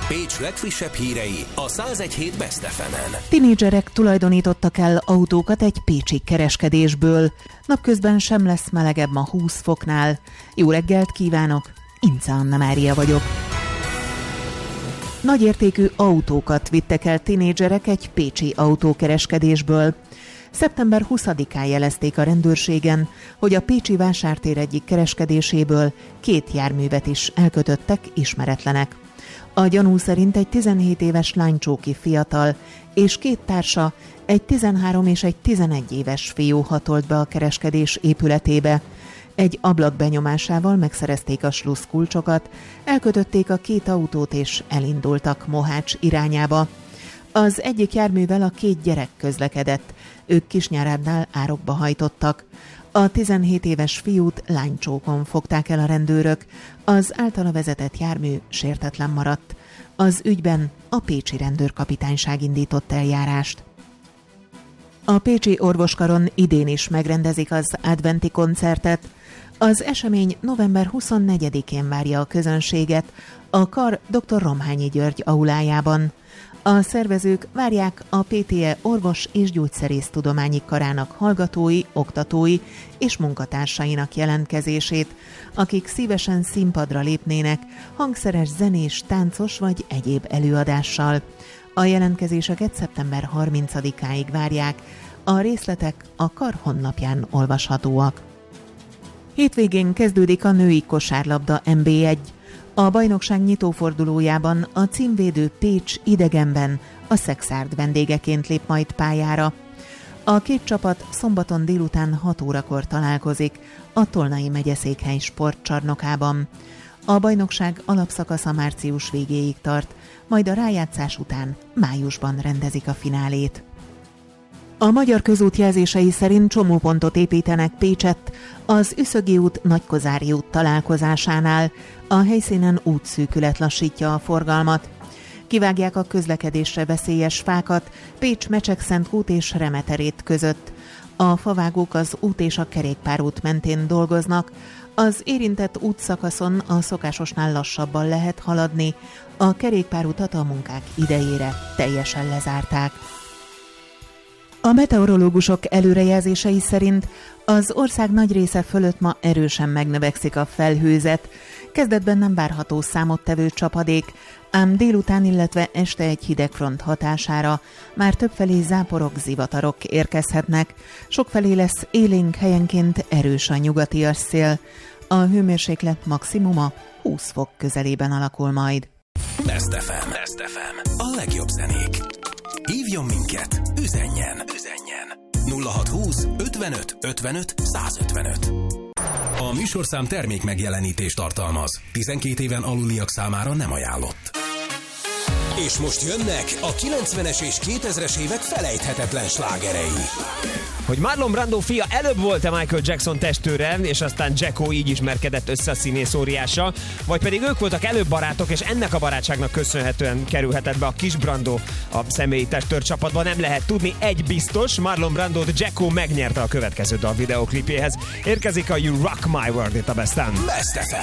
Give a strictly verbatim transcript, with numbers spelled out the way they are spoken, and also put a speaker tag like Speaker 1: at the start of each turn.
Speaker 1: Pécs legfrissebb hírei a száz egy hét Best ef emen.
Speaker 2: Tinédzserek tulajdonítottak el autókat egy pécsi kereskedésből. Napközben sem lesz melegebb ma húsz foknál. Jó reggelt kívánok, Ince Anna Mária vagyok. Nagyértékű autókat vittek el tinédzserek egy pécsi autókereskedésből. szeptember huszadikán jelezték a rendőrségen, hogy a pécsi vásártér egyik kereskedéséből két járművet is elkötöttek ismeretlenek. A gyanú szerint egy tizenhét éves lánycsóki fiatal és két társa, egy tizenhárom és egy tizenegy éves fiú hatolt be a kereskedés épületébe. Egy ablak benyomásával megszerezték a slusszkulcsokat, elkötötték a két autót és elindultak Mohács irányába. Az egyik járművel a két gyerek közlekedett, ők Kisnyárádnál árokba hajtottak. A tizenhét éves fiút lánycsókon fogták el a rendőrök, az általa vezetett jármű sértetlen maradt. Az ügyben a pécsi rendőrkapitányság indított eljárást. A pécsi orvoskaron idén is megrendezik az adventi koncertet. Az esemény november huszonnegyedikén várja a közönséget a kar doktor Romhányi György aulájában. A szervezők várják a pé té e orvos- és gyógyszerésztudományi karának hallgatói, oktatói és munkatársainak jelentkezését, akik szívesen színpadra lépnének hangszeres, zenés, táncos vagy egyéb előadással. A jelentkezéseket szeptember harmincadikáig várják, a részletek a kar honlapján olvashatóak. Hétvégén kezdődik a női kosárlabda en bé egy. A bajnokság nyitófordulójában a címvédő Pécs idegenben a Szexárd vendégeként lép majd pályára. A két csapat szombaton délután hat órakor találkozik a Tolnai megyeszékhely sportcsarnokában. A bajnokság alapszakasza március végéig tart, majd a rájátszás után májusban rendezik a finálét. A Magyar Közút jelzései szerint csomópontot építenek Pécsett az Üszögi út Nagykozári út találkozásánál. A helyszínen útszűkület lassítja a forgalmat. Kivágják a közlekedésre veszélyes fákat Pécs Mecsekszentút és Remeterét között. A favágók az út és a kerékpárút mentén dolgoznak. Az érintett útszakaszon a szokásosnál lassabban lehet haladni. A kerékpárutat a munkák idejére teljesen lezárták. A meteorológusok előrejelzései szerint az ország nagy része fölött ma erősen megnövekszik a felhőzet. Kezdetben nem várható számottevő csapadék, ám délután, illetve este egy hidegfront hatására már többfelé záporok, zivatarok érkezhetnek. Sokfelé lesz élénk, helyenként erős a nyugatias szél. A hőmérséklet maximuma húsz fok közelében alakul majd.
Speaker 1: Best ef em. Best ef em. A legjobb zenék. Hívjon minket, üzenjen, üzenjen. nulla hatszázhúsz ötvenöt ötvenöt százötvenöt. A műsorszám termék megjelenítést tartalmaz. tizenkét éven aluliak számára nem ajánlott. És most jönnek a kilencvenes és kétezres évek felejthetetlen slágerei.
Speaker 3: Hogy Marlon Brando fia előbb volt-e Michael Jackson testőre, és aztán Jacko így ismerkedett össze a színész óriással, vagy pedig ők voltak előbb barátok, és ennek a barátságnak köszönhetően kerülhetett be a kis Brando a személyi testőr csapatba, nem lehet tudni. Egy biztos, Marlon Brandot Jacko megnyerte a következő dal videóklipjéhez. Érkezik a You Rock My World itt a Besten.
Speaker 1: Best ef em.